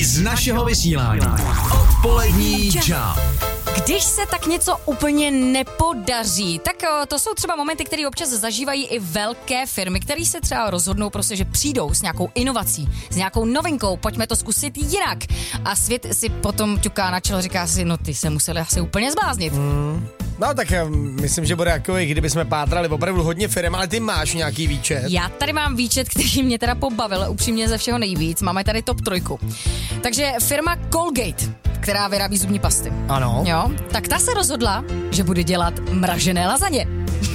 nejlepší z našeho vysílání. Odpolední Jump. Když se tak něco úplně nepodaří, tak to jsou třeba momenty, které občas zažívají i velké firmy, které se třeba rozhodnou prostě, že přijdou s nějakou inovací, s nějakou novinkou, pojďme to zkusit jinak. A svět si potom ťuká na čelo, říká si, no ty se museli asi úplně zbláznit. No tak myslím, že bude jako, kdyby jsme pátrali opravdu hodně firem, ale ty máš nějaký výčet. Já tady mám výčet, který mě teda pobavil upřímně ze všeho nejvíc. Máme tady top 3. Takže firma Colgate, která vyrábí zubní pasty. Ano. Jo, tak ta se rozhodla, že bude dělat mražené lazaně.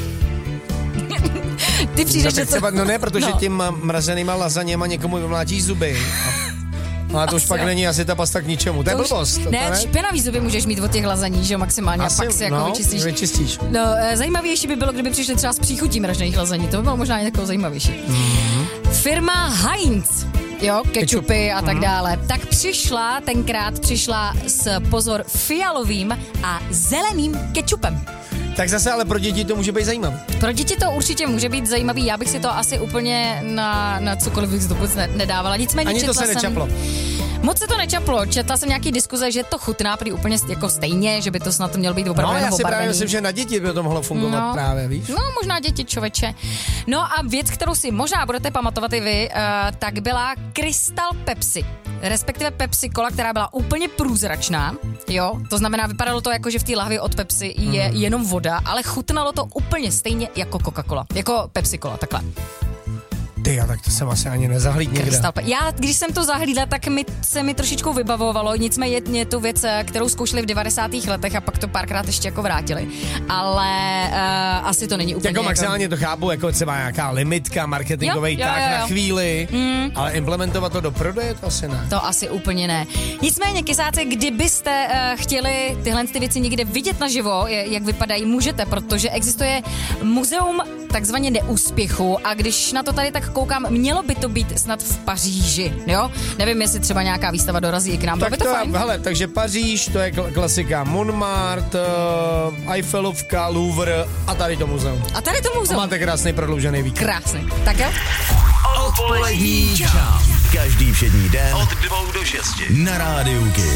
Ty přijdeš, že třeba, no ne, protože tím mrazenýma lazaněma někomu vymlátíš zuby. Ale to už pak není asi ta pasta k ničemu. To je blbost. Ne, špinavý zuby můžeš mít od těch lazaní, že jo, maximálně. Asi, a pak si jako vyčistíš. No, zajímavější by bylo, kdyby přišli třeba s příchutí mražených lazaní. To by bylo možná jako zajímavější. Firma Heinz, jo, kečupy a tak dále. Tak tenkrát přišla s, pozor, fialovým a zeleným kečupem. Tak zase ale pro děti to může být zajímavý. Pro děti to určitě může být zajímavý, já bych si to asi úplně na cokoliv bych vůbec nedávala. Nicméně ani to se nečaplo. Moc se to nečaplo, četla jsem nějaký diskuze, že to chutná prý úplně jako stejně, že by to snad mělo být opravdu já si právě myslím, že na děti by to mohlo fungovat právě, víš? No, možná děti, člověče. No a věc, kterou si možná budete pamatovat i vy, tak byla Crystal Pepsi. Respektive Pepsi Cola, která byla úplně průzračná, jo, to znamená, vypadalo to jako, že v té lahvi od Pepsi je jenom voda, ale chutnalo to úplně stejně jako Coca-Cola, jako Pepsi Cola, takhle. Ty, tak to jsem asi ani nezahlídl nikde. Já, když jsem to zahlídla, tak se mi trošičku vybavovalo, nicméně je to věc, kterou zkoušeli v 90. letech a pak to párkrát ještě jako vrátili. Ale asi to není úplně jako maximálně to chápu, jako třeba nějaká limitka marketingovej jo. Na chvíli, ale implementovat to do prodeje, to asi ne. To asi úplně ne. Nicméně, kysáci, kdybyste chtěli tyhle věci někde vidět naživo, jak vypadají, můžete, protože existuje muzeum takzvaně neúspěchu a když na to tady tak koukám, mělo by to být snad v Paříži, jo? Nevím, jestli třeba nějaká výstava dorazí i k nám, tak by to fajn. Hele, takže Paříž, to je klasika, Montmartre, Eiffelovka, Louvre a tady to muzeum. A máte krásný prodloužený víkend. Krásný. Tak jo? Odpolední Jump. Každý všední den od 2 do 6 na Rádiu Kids.